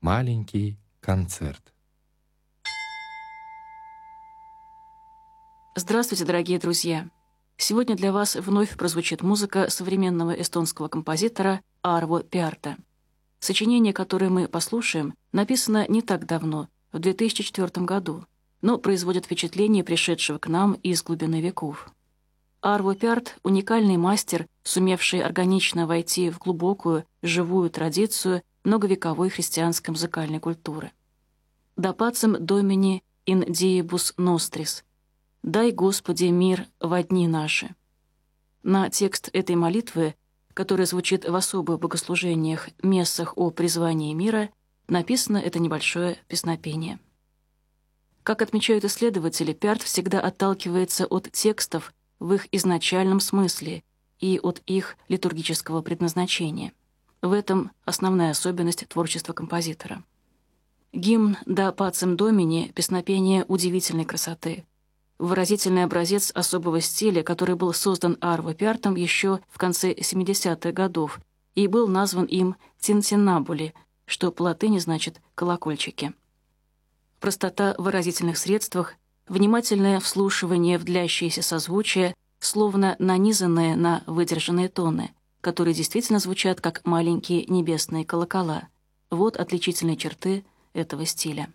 Маленький концерт. Здравствуйте, дорогие друзья! Сегодня для вас вновь прозвучит музыка современного эстонского композитора Арво Пярта. Сочинение, которое мы послушаем, написано не так давно, в 2004 году, но производит впечатление пришедшего к нам из глубины веков. Арво Пярт — уникальный мастер, сумевший органично войти в глубокую, живую традицию многовековой христианской музыкальной культуры. «Да пацем домини ин диебус нострис» — «Дай, Господи, мир во дни наши». На текст этой молитвы, которая звучит в особых богослужениях, мессах о призвании мира, написано это небольшое песнопение. Как отмечают исследователи, Пярт всегда отталкивается от текстов в их изначальном смысле и от их литургического предназначения. В этом основная особенность творчества композитора. Гимн «Да пацем домини» — песнопение удивительной красоты. Выразительный образец особого стиля, который был создан Арво Пяртом еще в конце 70-х годов и был назван им «тинтиннабули», что по латыни значит «колокольчики». Простота в выразительных средствах, внимательное вслушивание в длящиеся созвучия, словно нанизанные на выдержанные тоны, которые действительно звучат как маленькие небесные колокола. Вот отличительные черты этого стиля.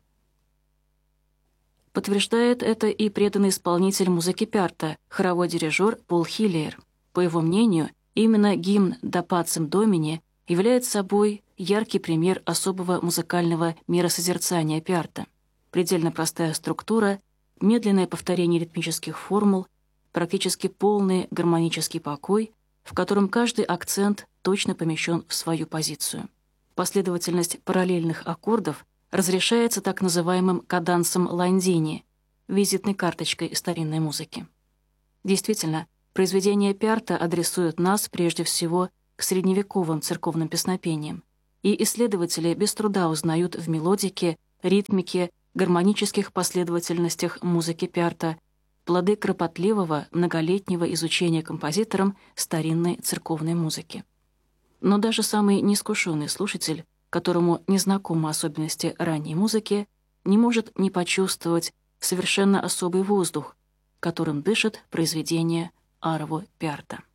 Подтверждает это и преданный исполнитель музыки Пярта, хоровой дирижер Пол Хиллер. По его мнению, именно гимн «Да пацем домини» является собой яркий пример особого музыкального миросозерцания Пярта. Предельно простая структура, медленное повторение ритмических формул, практически полный гармонический покой, в котором каждый акцент точно помещен в свою позицию. Последовательность параллельных аккордов разрешается так называемым кадансом Ландини, визитной карточкой старинной музыки. Действительно, произведения Пярта адресуют нас прежде всего к средневековым церковным песнопениям, и исследователи без труда узнают в мелодике, ритмике, гармонических последовательностях музыки Пярта плоды кропотливого многолетнего изучения композитором старинной церковной музыки. Но даже самый неискушенный слушатель, которому не знакомы особенности ранней музыки, не может не почувствовать совершенно особый воздух, которым дышит произведение Арво Пярта.